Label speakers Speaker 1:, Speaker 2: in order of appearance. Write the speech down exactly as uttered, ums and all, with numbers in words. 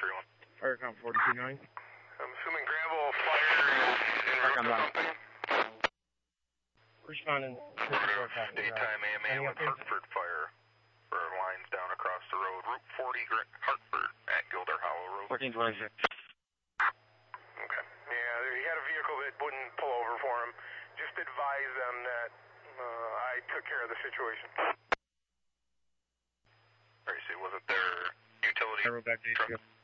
Speaker 1: three one.
Speaker 2: Fire count forty-two nine.
Speaker 1: I'm assuming gravel fire is en route to something.
Speaker 2: Responding.
Speaker 1: Daytime A M A with Hartford fire for lines down across the road. Route forty, Hartford at Gilder Hollow Road.
Speaker 2: fourteen twenty-six.
Speaker 1: Okay. Yeah, he had a vehicle that wouldn't pull over for him. Just advise them that uh, I took care of the situation. All right, see, was it their utility truck?